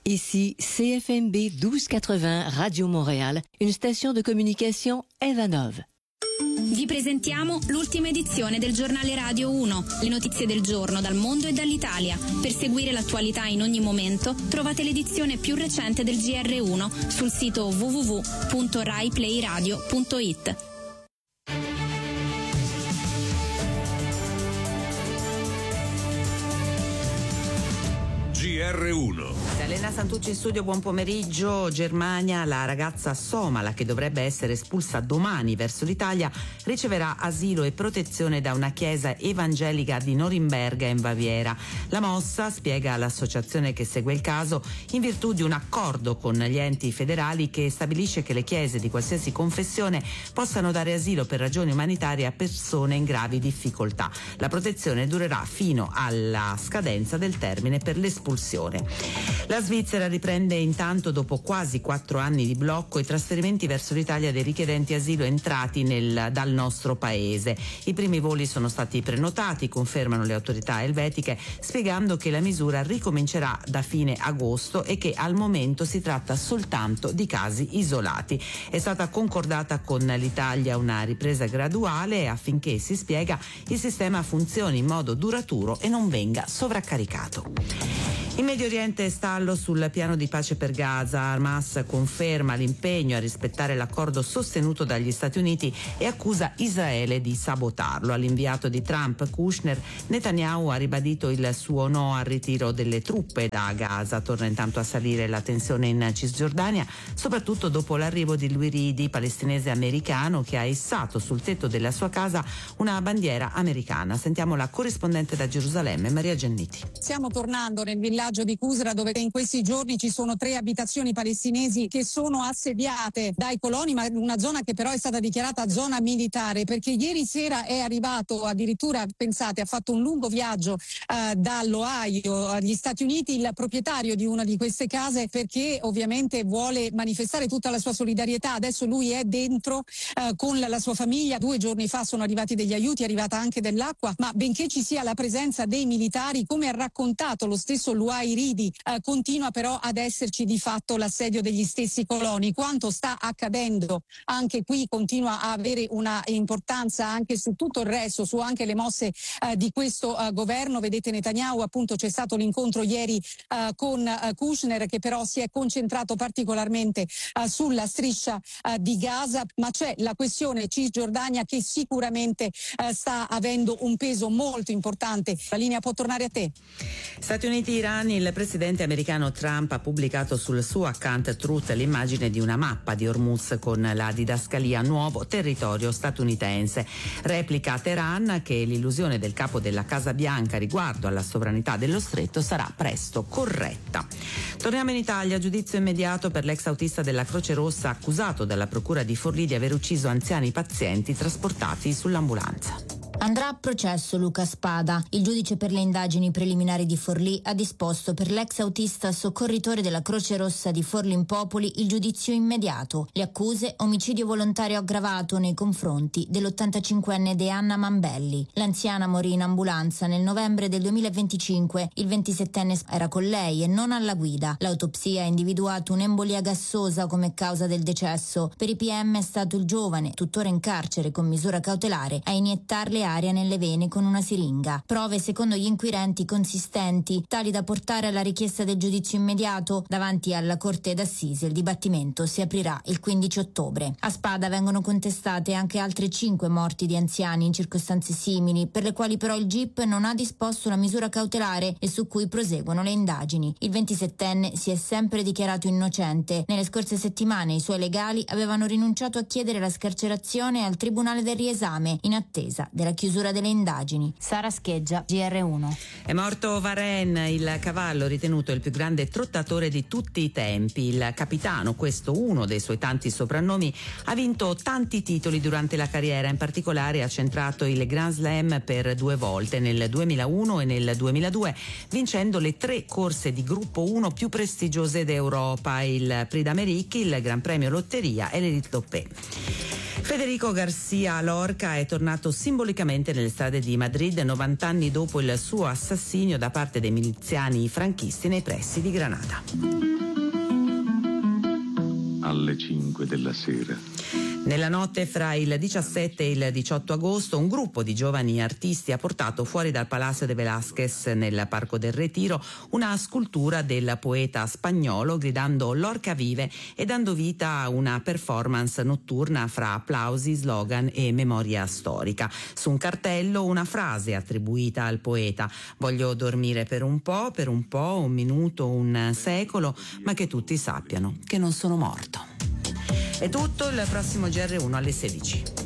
Ici CFMB 1280 Radio Montréal, une station de communication Evanov. Vi presentiamo l'ultima edizione del giornale Radio 1, le notizie del giorno dal mondo e dall'Italia. Per seguire l'attualità in ogni momento trovate l'edizione più recente del GR1 sul sito www.raiplayradio.it. GR1. Elena Santucci in studio, buon pomeriggio. Germania, la ragazza somala che dovrebbe essere espulsa domani verso l'Italia riceverà asilo e protezione da una chiesa evangelica di Norimberga in Baviera. La mossa, spiega l'associazione che segue il caso, in virtù di un accordo con gli enti federali che stabilisce che le chiese di qualsiasi confessione possano dare asilo per ragioni umanitarie a persone in gravi difficoltà. La protezione durerà fino alla scadenza del termine per l'espulsione. La Svizzera riprende intanto dopo quasi 4 anni di blocco i trasferimenti verso l'Italia dei richiedenti asilo entrati dal nostro paese. I primi voli sono stati prenotati, confermano le autorità elvetiche, spiegando che la misura ricomincerà da fine agosto e che al momento si tratta soltanto di casi isolati. È stata concordata con l'Italia una ripresa graduale affinché, si spiega, il sistema funzioni in modo duraturo e non venga sovraccaricato. In Medio Oriente stallo sul piano di pace per Gaza. Hamas conferma l'impegno a rispettare l'accordo sostenuto dagli Stati Uniti e accusa Israele di sabotarlo. All'inviato di Trump, Kushner, Netanyahu ha ribadito il suo no al ritiro delle truppe da Gaza. Torna intanto a salire la tensione in Cisgiordania, soprattutto dopo l'arrivo di Luiridi, palestinese americano, che ha issato sul tetto della sua casa una bandiera americana. Sentiamo la corrispondente da Gerusalemme, Maria Genniti. Stiamo tornando nel villaggio di Qusra, dove in questi giorni ci sono 3 abitazioni palestinesi che sono assediate dai coloni, ma una zona che però è stata dichiarata zona militare, perché ieri sera è arrivato addirittura, pensate, ha fatto un lungo viaggio dall'Ohio agli Stati Uniti il proprietario di una di queste case, perché ovviamente vuole manifestare tutta la sua solidarietà. Adesso lui è dentro con la sua famiglia. 2 giorni fa sono arrivati degli aiuti, è arrivata anche dell'acqua, ma benché ci sia la presenza dei militari, come ha raccontato lo stesso Luiridi, continua però ad esserci di fatto l'assedio degli stessi coloni. Quanto sta accadendo anche qui continua a avere una importanza anche su tutto il resto, su anche le mosse di questo governo. Vedete Netanyahu, appunto c'è stato l'incontro ieri con Kushner, che però si è concentrato particolarmente sulla striscia di Gaza, ma c'è la questione Cisgiordania che sicuramente sta avendo un peso molto importante. La linea può tornare a te. Stati Uniti-Iran. Il presidente americano Trump ha pubblicato sul suo account Truth l'immagine di una mappa di Hormuz con la didascalia nuovo territorio statunitense. Replica Teheran che l'illusione del capo della Casa Bianca riguardo alla sovranità dello stretto sarà presto corretta. Torniamo in Italia. Giudizio immediato per l'ex autista della Croce Rossa accusato dalla procura di Forlì di aver ucciso anziani pazienti trasportati sull'ambulanza. Andrà a processo Luca Spada. Il giudice per le indagini preliminari di Forlì ha disposto per l'ex autista soccorritore della Croce Rossa di Forlì Impopoli il giudizio immediato. Le accuse: omicidio volontario aggravato nei confronti dell'85enne Deanna Mambelli. L'anziana morì in ambulanza nel novembre del 2025. Il 27enne era con lei e non alla guida. L'autopsia ha individuato un'embolia gassosa come causa del decesso. Per i PM è stato il giovane, tuttora in carcere con misura cautelare, a iniettarle aria nelle vene con una siringa. Prove secondo gli inquirenti consistenti, tali da portare alla richiesta del giudizio immediato. Davanti alla Corte d'Assise il dibattimento si aprirà il 15 ottobre. A Spada vengono contestate anche altre 5 morti di anziani in circostanze simili, per le quali però il GIP non ha disposto la misura cautelare e su cui proseguono le indagini. Il 27enne si è sempre dichiarato innocente. Nelle scorse settimane i suoi legali avevano rinunciato a chiedere la scarcerazione al Tribunale del Riesame in attesa della chiusura delle indagini. Sara Scheggia, GR1. È morto Varenne, il cavallo ritenuto il più grande trottatore di tutti i tempi. Il capitano, questo uno dei suoi tanti soprannomi, ha vinto tanti titoli durante la carriera, in particolare ha centrato il Grand Slam per 2 volte, nel 2001 e nel 2002, vincendo le 3 corse di gruppo 1 più prestigiose d'Europa, il Prix d'Amérique, il Gran Premio Lotteria e l'Elite Loppet. Federico García Lorca è tornato simbolicamente nelle strade di Madrid 90 anni dopo il suo assassinio da parte dei miliziani franchisti nei pressi di Granada. Alle 5 della sera. Nella notte fra il 17 e il 18 agosto un gruppo di giovani artisti ha portato fuori dal Palacio de Velázquez nel Parco del Retiro una scultura del poeta spagnolo gridando "Lorca vive" e dando vita a una performance notturna fra applausi, slogan e memoria storica. Su un cartello una frase attribuita al poeta: "Voglio dormire per un po', un minuto, un secolo, ma che tutti sappiano che non sono morto". È tutto, il prossimo GR1 alle 16.